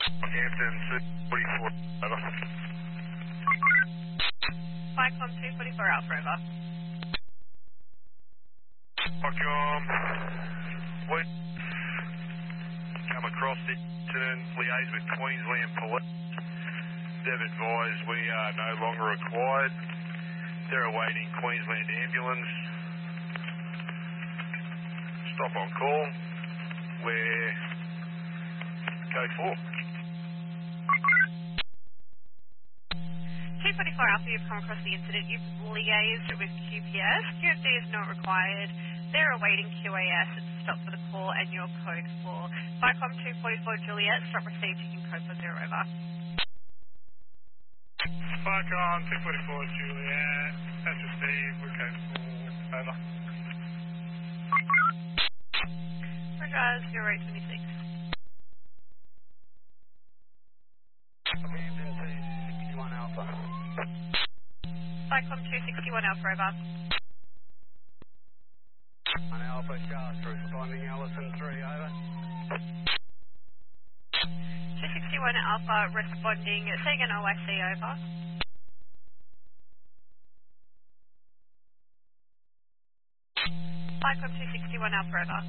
Hampton 244, over. Vicom 244 Alpha, over. Vicom, we come across the incident, liaise with Queensland Police. They've advised we are no longer required. They're awaiting Queensland ambulance. Stop on call. We're code 4. 244 Alpha, you've come across the incident. You've liaised with QPS. QFD is not required. They're awaiting QAS. It's stop for the call and your code 4. Vicom 244 Juliet, stop received. You can code for 0, over. Vicom 244 Juliet, that's received, we're code 4, over. Roger, 0826. Hampton 261 Alpha. Vicom 261 Alpha, over. 1 Alpha Shasta responding, Ellison 3, over. 261 Alpha responding, saying an OIC, over. Vicom 261 Alpha, over.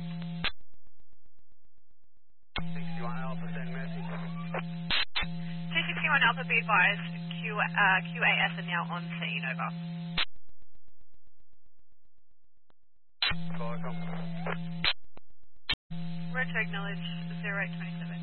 61 Alpha, send message. 261 Alpha, be advised, QAS are now on scene, over. Vicom. Roger, acknowledge 0827.